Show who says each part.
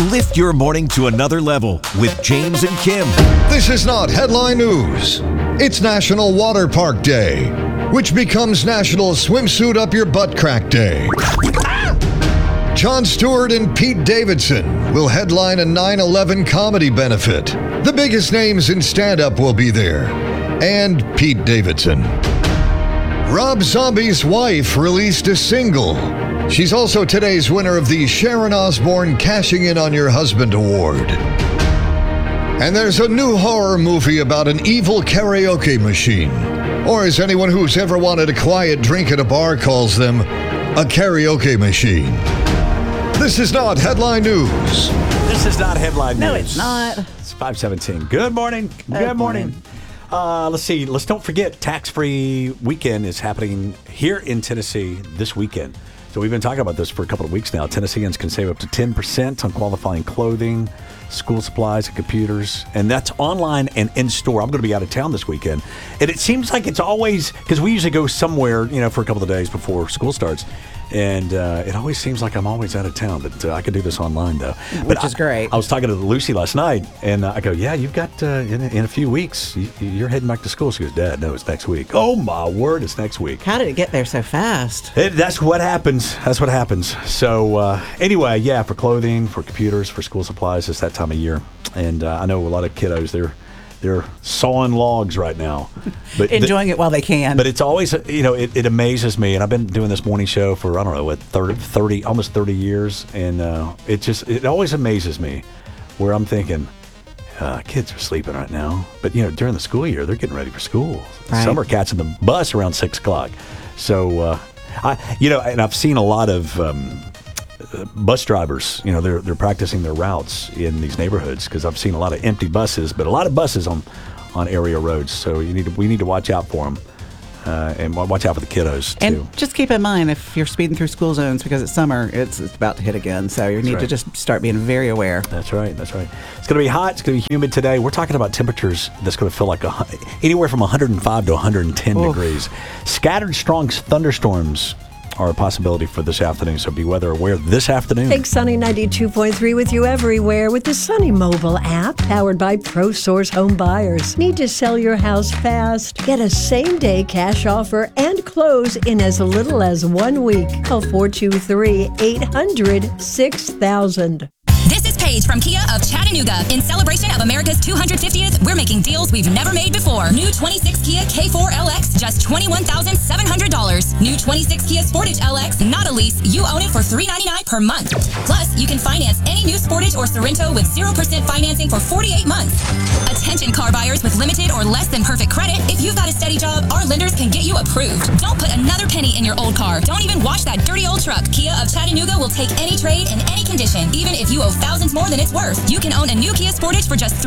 Speaker 1: Lift your morning to another level with James and Kim.
Speaker 2: This is not headline news. It's National Water Park Day, which becomes National Swimsuit Up Your Butt Crack Day. Jon Stewart and Pete Davidson will headline a 9/11 comedy benefit. The biggest names in stand-up will be there. And Pete Davidson. Rob Zombie's wife released a single. She's also today's winner of the Sharon Osbourne Cashing In on Your Husband Award. And there's a new horror movie about an evil karaoke machine. Or as anyone who's ever wanted a quiet drink at a bar calls them, a karaoke machine. This is not headline news.
Speaker 3: This is not headline news.
Speaker 4: No, it's not.
Speaker 3: It's 5:17. Good morning. Good morning. Let's see. Let's don't forget, tax-free weekend is happening here in Tennessee this weekend. So we've been talking about this for a couple of weeks now. Tennesseans can save up to 10% on qualifying clothing, school supplies, and computers. And that's online and in-store. I'm going to be out of town this weekend. And it seems like it's always, because we usually go somewhere, for a couple of days before school starts. And it always seems like I'm always out of town, but I can do this online, though.
Speaker 4: Which is great.
Speaker 3: I was talking to Lucy last night, and I go, yeah, you've got, in a few weeks, you're heading back to school. She goes, Dad, no, it's next week. Oh, my word, it's next week.
Speaker 4: How did it get there so fast?
Speaker 3: That's what happens. That's what happens. So, anyway, yeah, for clothing, for computers, for school supplies, it's that time of year. And I know a lot of kiddos, they're sawing logs right now. But
Speaker 4: enjoying it while they can.
Speaker 3: But it's always, it amazes me. And I've been doing this morning show for, I don't know, almost 30 years. And it always amazes me where I'm thinking, kids are sleeping right now. But, during the school year, they're getting ready for school.
Speaker 4: Right.
Speaker 3: Some are catching the bus around 6 o'clock. So, and I've seen a lot of bus drivers, they're practicing their routes in these neighborhoods because I've seen a lot of empty buses, but a lot of buses on area roads. So we need to watch out for them and watch out for the kiddos too.
Speaker 4: And just keep in mind, if you're speeding through school zones because it's summer, it's about to hit again. So you need to just start being very aware.
Speaker 3: That's right. It's going to be hot. It's going to be humid today. We're talking about temperatures that's going to feel like anywhere from 105 to 110 degrees. Scattered strong thunderstorms are a possibility for this afternoon, so be weather aware this afternoon.
Speaker 5: Take Sunny 92.3 with you everywhere with the Sunny mobile app powered by ProSource Home Buyers. Need to sell your house fast? Get a same-day cash offer and close in as little as 1 week. Call 423-800-6000.
Speaker 6: This is Paige from Kia of Chattanooga. In celebration of America's 250th, we're making deals we've never made before. New 26 Kia K4 LX, just $21,700. New 26 Kia Sportage LX, not a lease. You own it for $399 per month. Plus, you can finance any new Sportage or Sorrento with 0% financing for 48 months. Attention car buyers with limited or less than perfect credit. If you've got a steady job, our lenders can get you approved. Don't put another penny in your old car. Don't even wash that dirty old truck. Kia of Chattanooga will take any trade in any condition, even if you owe thousands more than it's worth. You can own a new Kia Sportage for just